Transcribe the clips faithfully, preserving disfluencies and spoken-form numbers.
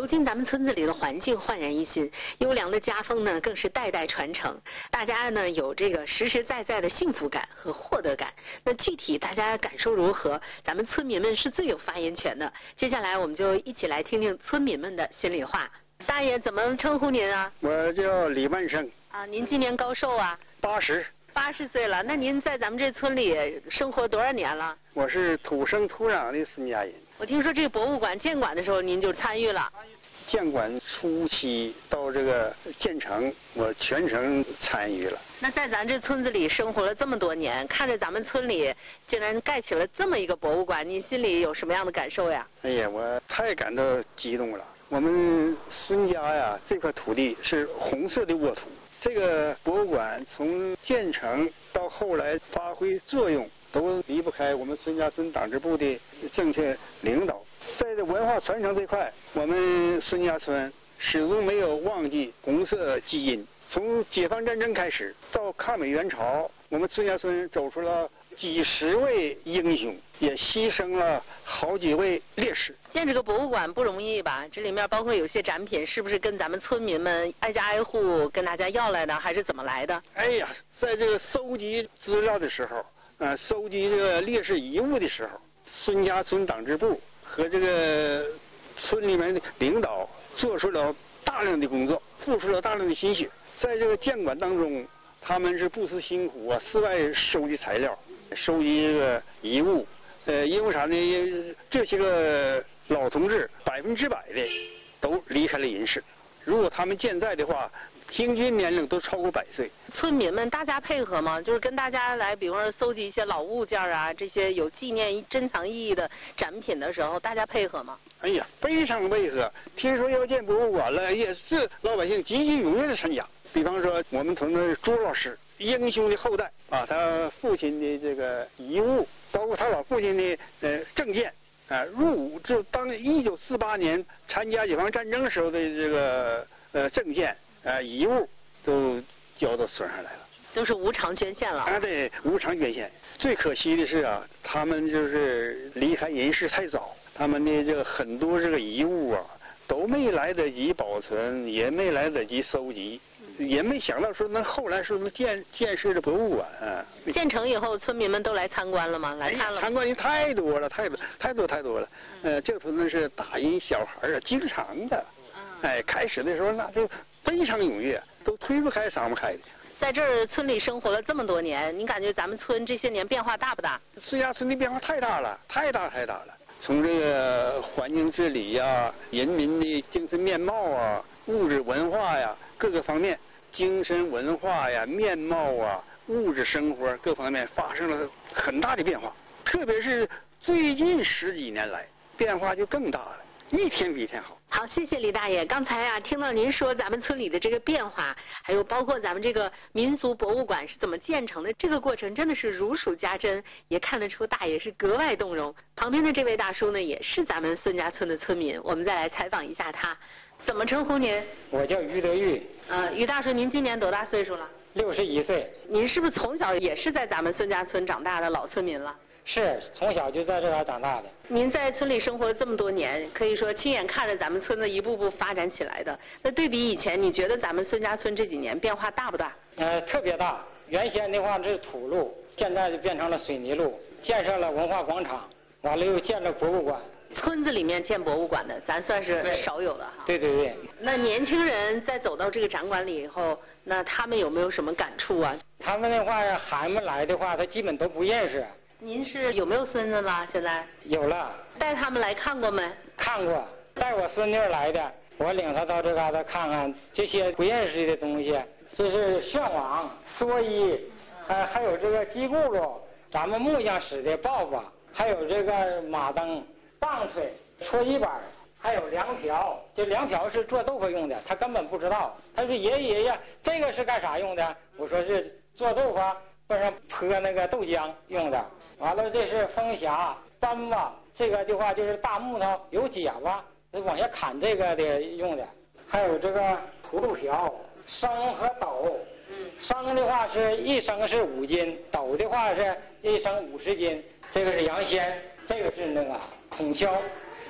如今咱们村子里的环境焕然一新，优良的家风呢更是代代传承，大家呢有这个实实在在的幸福感和获得感。那具体大家感受如何，咱们村民们是最有发言权的。接下来我们就一起来听听村民们的心里话。大爷怎么称呼您啊？ 我叫李万生。 啊，您今年高寿啊？ 八十。 八十岁了，那您在咱们这村里生活多少年了？ 我是土生土长的孙家人。 我听说这个博物馆建馆的时候您就参与了。 建馆初期到这个建成，我全程参与了。 那在咱这村子里生活了这么多年，看着咱们村里竟然盖起了这么一个博物馆，你心里有什么样的感受呀？ 哎呀，我太感到激动了。我们孙家呀，这块土地是红色的沃土。这个博物馆从建成到后来发挥作用，都离不开我们孙家村党支部的正确领导。在这文化传承这块，我们孙家村始终没有忘记红色基因。从解放战争开始到抗美援朝，我们孙家村走出了几十位英雄，也牺牲了好几位烈士。 建这个博物馆不容易吧？这里面包括有些展品，是不是跟咱们村民们挨家挨户跟大家要来的，还是怎么来的？ 哎呀，在这个搜集资料的时候，呃，搜集这个烈士遗物的时候，孙家村党支部和这个村里面的领导做出了大量的工作，付出了大量的心血。在这个建馆当中，他们是不辞辛苦啊，室外收集材料，收集这个遗物。呃，因为啥呢？这些个老同志百分之百的都离开了人世。如果他们健在的话，平均年龄都超过百岁。 村民们大家配合吗？就是跟大家来，比方说搜集一些老物件啊，这些有纪念珍藏意义的展品的时候，大家配合吗？ 哎呀，非常配合。听说要建博物馆了，也是老百姓积极踊跃的参加。比方说，我们同志朱老师，英雄的后代啊，他父亲的这个遗物，包括他老父亲的呃证件啊，入伍就当一九四八年参加解放战争时候的这个呃证件啊遗物，都交到村上来了。 都是无偿捐献了。 啊，对，无偿捐献。最可惜的是啊，他们就是离开人世太早，他们的这个很多这个遗物啊，都没来得及保存，也没来得及收集。也没想到说能后来说能建建设的博物馆、啊。 建成以后，村民们都来参观了吗？来看了吗？ 哎、参观人太多了，太多太多太多了。呃，这村子是大人小孩啊，经常的。哎，开始的时候那就非常踊跃，都推不开搡不开的。 在这儿村里生活了这么多年，您感觉咱们村这些年变化大不大？ 孙家村的变化太大了，太大太大了。从这个环境治理呀、啊、人民的精神面貌啊、物质文化呀各个方面，精神文化呀、面貌啊、物质生活各方面发生了很大的变化。特别是最近十几年来，变化就更大了，一天比一天好。 好，谢谢李大爷。刚才啊，听到您说咱们村里的这个变化，还有包括咱们这个民俗博物馆是怎么建成的，这个过程真的是如数家珍，也看得出大爷是格外动容。旁边的这位大叔呢，也是咱们孙家村的村民，我们再来采访一下他。怎么称呼您？ 我叫于德玉。 呃，于大叔，您今年多大岁数了？ 六十一岁。 您是不是从小也是在咱们孙家村长大的老村民了？ 是，从小就在这边长大的。 您在村里生活这么多年，可以说亲眼看着咱们村子一步步发展起来的。那对比以前，你觉得咱们孙家村这几年变化大不大？ 呃，特别大。原先的话是土路，现在就变成了水泥路，建设了文化广场，完了又建了博物馆。 村子里面建博物馆的，咱算是少有的哈。 对对对。 那年轻人在走到这个展馆里以后，那他们有没有什么感触啊？ 他们的话，孩子们来的话，他基本都不认识。 您是有没有孙子了？现在有了。 带他们来看过没？ 看过，带我孙女来的，我领他到这嘎达看看这些不认识的东西，这是旋网、蓑衣，还还有这个鸡辘辘，咱们木匠使的刨子，还有这个马灯、棒槌、搓衣板，还有凉瓢。这凉瓢是做豆腐用的，他根本不知道。他说爷爷爷爷，这个是干啥用的？我说是做豆腐或者泼那个豆浆用的。完了，这是风匣、扳子，这个的话就是大木头有剪子，往下砍这个的用的。还有这个葫芦瓢、升和斗。嗯，升的话是一升是五斤，斗的话是一升五十斤。这个是羊仙，这个是那个孔敲。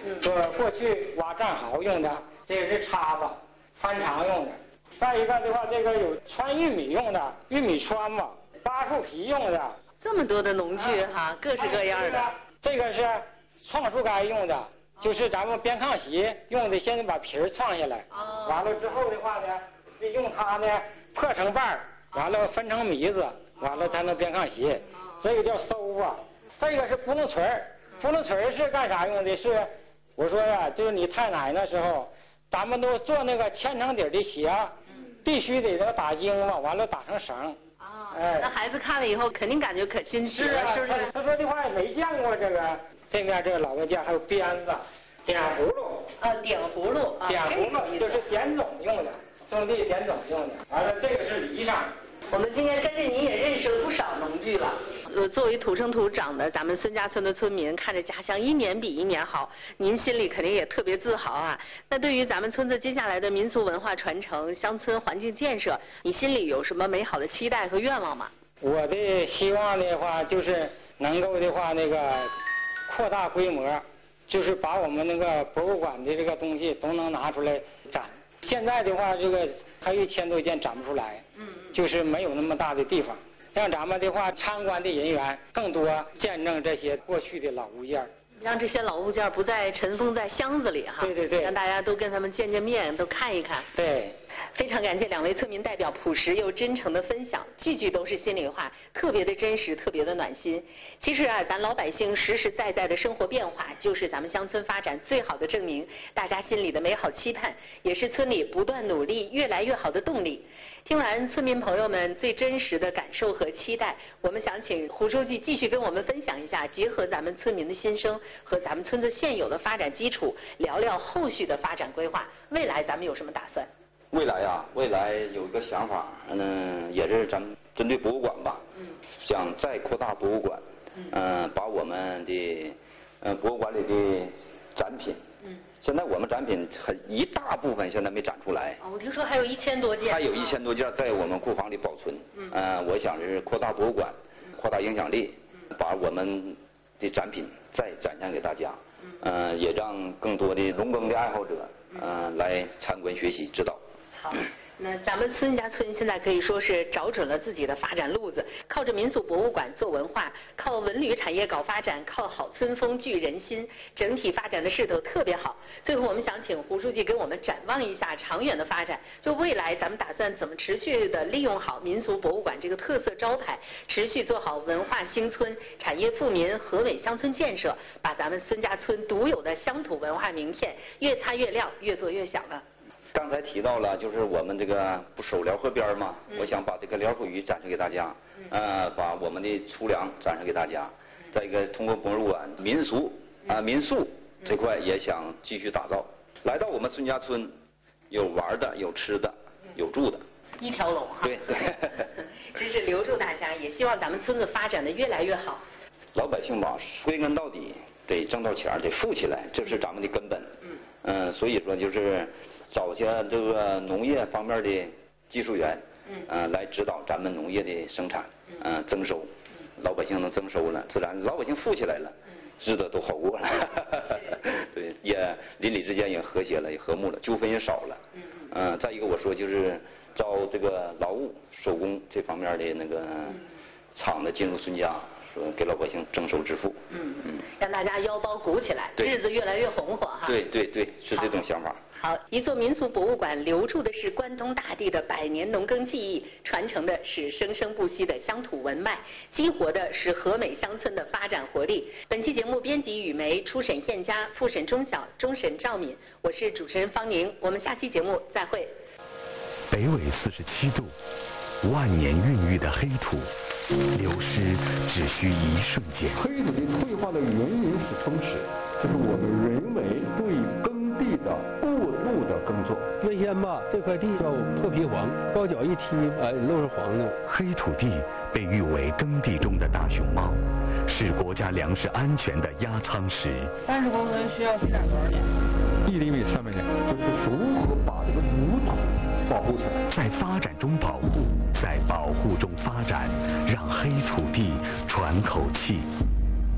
说过去挖战壕用的，这个是叉子，翻肠用的。再一个的话，这个有穿玉米用的，玉米穿子，芭树皮用的。 这么多的农具哈、啊，各式各样的。 这个是创树干用的，就是咱们边炕席用的，先把皮儿创下来。哦。完了之后的话呢，利用它呢破成瓣儿，完了分成糜子，完了才能边炕席。这个叫收子。这个是轱辘锤儿，轱辘锤儿是干啥用的？是我说呀，就是你太奶那时候，咱们都做那个千层底的鞋，必须得那个打钉子，完了打成绳。 哎，那孩子看了以后肯定感觉可新奇了，是不是？ 他说的话也没见过这个，这面这个老外见，还有鞭子、点葫芦。 啊，点葫芦。 点葫芦就是点种用的，种地点种用的。完了，这个是犁上。 我们今天跟着您也认识了不少农具了。呃，作为土生土长的咱们孙家村的村民，看着家乡一年比一年好，您心里肯定也特别自豪啊。那对于咱们村子接下来的民俗文化传承、乡村环境建设，你心里有什么美好的期待和愿望吗？ 我的希望的话，就是能够的话，那个扩大规模，就是把我们那个博物馆的这个东西都能拿出来展。现在的话，这个还有一千多件展不出来，嗯，就是没有那么大的地方。让咱们的话参观的人员更多见证这些过去的老物件， 让这些老物件不再尘封在箱子里哈。 对对对， 让大家都跟他们见见面，都看一看。 对， 非常感谢两位村民代表朴实又真诚的分享，句句都是心里话，特别的真实，特别的暖心。其实啊，咱老百姓实实在在的生活变化，就是咱们乡村发展最好的证明。大家心里的美好期盼，也是村里不断努力越来越好的动力。听完村民朋友们最真实的感受和期待，我们想请胡书记继续跟我们分享一下，结合咱们村民的心声和咱们村子现有的发展基础，聊聊后续的发展规划。未来咱们有什么打算？ 未来啊，未来有一个想法，嗯，也是咱们针对博物馆吧，嗯，想再扩大博物馆，嗯，呃、把我们的呃博物馆里的展品，嗯。现在我们展品很一大部分现在没展出来。 哦，我听说还有一千多件。 还有一千多件在我们库房里保存。嗯。呃，我想是扩大博物馆，扩大影响力，把我们的展品再展现给大家。嗯。呃，也让更多的农耕的爱好者，呃，来参观学习指导。 好。那咱们孙家村现在可以说是找准了自己的发展路子，靠着民俗博物馆做文化，靠文旅产业搞发展，靠好村风聚人心，整体发展的势头特别好。最后我们想请胡书记给我们展望一下长远的发展，就未来咱们打算怎么持续的利用好民俗博物馆这个特色招牌，持续做好文化兴村、产业富民、和美乡村建设，把咱们孙家村独有的乡土文化名片越擦越亮，越做越响呢？ 刚才提到了，就是我们这个不守辽河边吗？嗯、我想把这个辽河鱼展示给大家，嗯、呃，把我们的粗粮展示给大家。嗯、再一个，通过博物馆民俗啊、呃、民宿这块也想继续打造。来到我们孙家村，有玩的，有吃的，有住的， 一条龙哈。 对， 真是留住大家，也希望咱们村子发展的越来越好。 老百姓吧，归根到底得挣到钱，得富起来，这是咱们的根本。嗯。嗯、呃，所以说就是。找些这个农业方面的技术员，嗯，呃，来指导咱们农业的生产，嗯、呃，增收，老百姓能增收了，自然老百姓富起来了，日子都好过了，对，也邻里之间也和谐了，也和睦了，纠纷也少了，嗯，呃，再一个我说就是招这个劳务手工这方面的那个厂子进入孙家。说给老百姓增收致富， 嗯嗯，让大家腰包鼓起来，日子越来越红火哈。 对对对，是这种想法。 好，一座民俗博物馆留住的是关东大地的百年农耕技艺，传承的是生生不息的乡土文脉，激活的是和美乡村的发展活力。本期节目编辑雨梅，初审燕佳，复审钟晓，终审赵敏，我是主持人方宁，我们下期节目再会。 北纬四十七度，万年孕育的黑土。流失只需一瞬间。 黑土的退化的原因是风蚀，就是我们人为对耕地的过度的耕作。 原先吧，这块地叫破皮黄，高脚一踢，哎，都是黄的。 黑土地被誉为耕地中的大熊猫，是国家粮食安全的压舱石。 三十公分需要施展多少年？ 一厘米、三百年，就是如何把这个土保护起来， 在发展中保护，在保护中发展，让黑土地喘口气。 各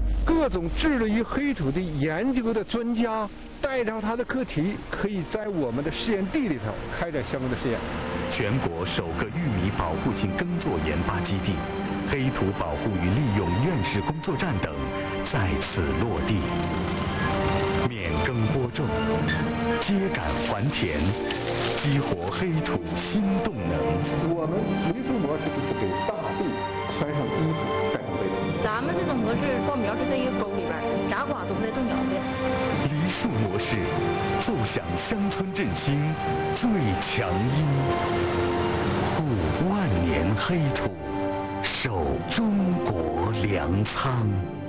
各种致力于黑土地研究的专家带着他的课题，可以在我们的试验地里头开展相关的试验。 全国首个玉米保护性耕作研发基地、黑土保护与利用院士工作站等在此落地。免耕播种，秸秆还田，激活黑土新动能。 我们梨树模式就是给大地穿上衣服盖上被子。 咱们这种模式，稻苗是在一个沟里边，啥瓜都是在种苗的。 梨树模式，奏响乡村振兴最强音，护万年黑土，守中国粮仓。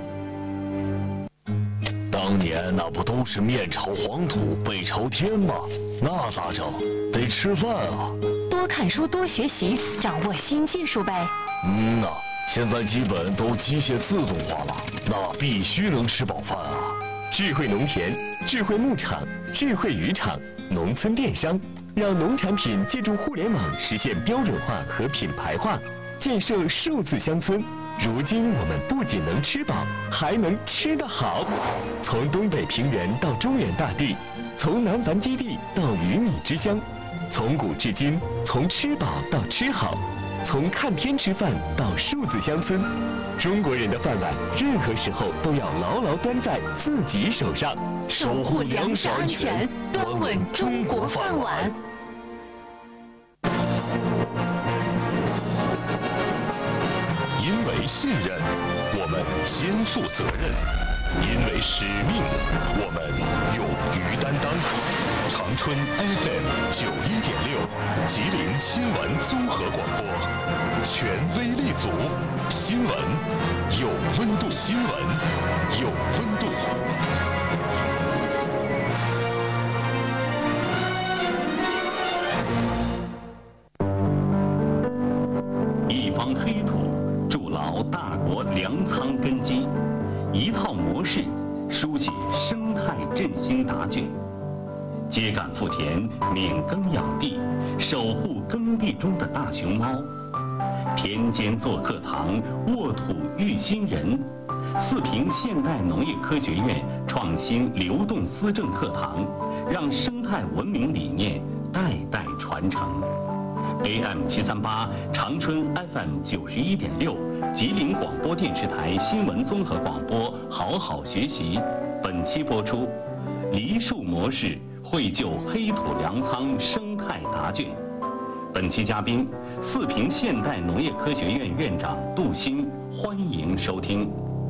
当年那不都是面朝黄土背朝天吗？那咋整？得吃饭啊！ 多看书，多学习，掌握新技术呗。 嗯呐，现在基本都机械自动化了，那必须能吃饱饭啊！ 智慧农田、智慧牧场、智慧渔场、农村电商，让农产品借助互联网实现标准化和品牌化，建设数字乡村。如今我们不仅能吃饱，还能吃得好。从东北平原到中原大地，从南繁基地到鱼米之乡，从古至今，从吃饱到吃好，从看天吃饭到数字乡村，中国人的饭碗任何时候都要牢牢端在自己手上， 守护粮食安全，端稳中国饭碗。 因为信任，我们肩负责任；因为使命，我们勇于担当。长春 F M 九一点六，吉林新闻综合广播，权威立足，新闻有温度，新闻有温度。 一方黑土筑牢大国粮仓根基，一套模式书写生态振兴答卷。秸秆覆田，免耕养地，守护耕地中的大熊猫。田间做课堂，沃土育新人。四平现代农业科学院创新流动思政课堂，让生态文明理念代代传承。A M 七三八，长春 F M 九十一点六，吉林广播电视台新闻综合广播，好好学习。本期播出，梨树模式绘就黑土粮仓生态答卷。本期嘉宾，四平现代农业科学院院长杜鑫，欢迎收听。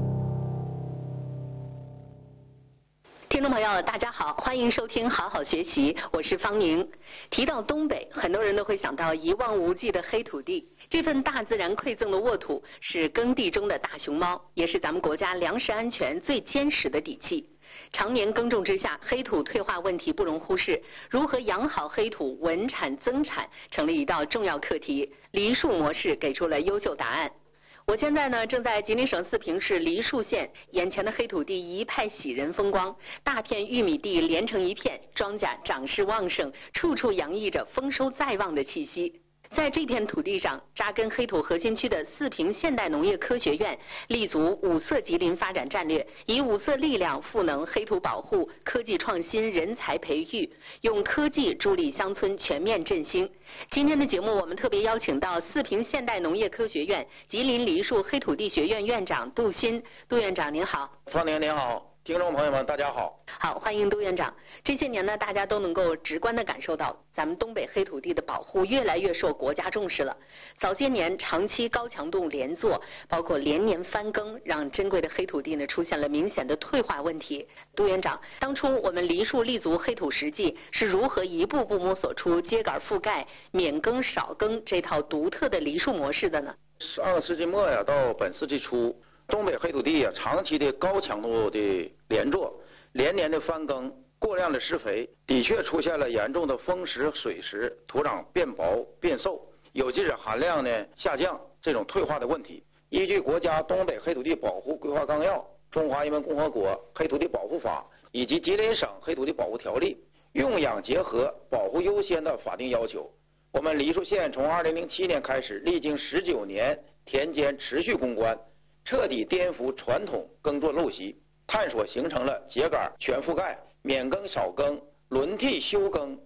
听众朋友，大家好，欢迎收听好好学习，我是方宁。提到东北，很多人都会想到一望无际的黑土地，这份大自然馈赠的沃土是耕地中的大熊猫，也是咱们国家粮食安全最坚实的底气。常年耕种之下，黑土退化问题不容忽视，如何养好黑土，稳产增产，成了一道重要课题。梨树模式给出了优秀答案。我现在呢正在吉林省四平市梨树县，眼前的黑土地一派喜人风光，大片玉米地连成一片，庄稼长势旺盛，处处洋溢着丰收在望的气息。在这片土地上扎根黑土核心区的四平现代农业科学院，立足五色吉林发展战略，以五色力量赋能黑土保护、科技创新、人才培育，用科技助力乡村全面振兴。今天的节目，我们特别邀请到四平现代农业科学院吉林梨树黑土地学院院长杜鑫。杜院长您好。 方宁您好，听众朋友们大家好。 好，欢迎杜院长。这些年呢，大家都能够直观地感受到，咱们东北黑土地的保护越来越受国家重视了。早些年长期高强度连作，包括连年翻耕，让珍贵的黑土地呢出现了明显的退化问题。杜院长，当初我们梨树立足黑土实际是如何一步步摸索出秸秆覆盖、免耕少耕这套独特的梨树模式的呢？ 上个世纪末呀，到本世纪初，东北黑土地呀，长期的高强度的连作，连年的翻耕，过量的施肥，的确出现了严重的风蚀、水蚀、土壤变薄变瘦、有机质含量呢下降这种退化的问题。依据国家东北黑土地保护规划纲要、中华人民共和国黑土地保护法以及吉林省黑土地保护条例，用养结合、保护优先的法定要求，我们梨树县从二零零七年开始，历经十九年田间持续攻关， 彻底颠覆传统耕作陋习，探索形成了秸秆全覆盖、免耕少耕、轮替休耕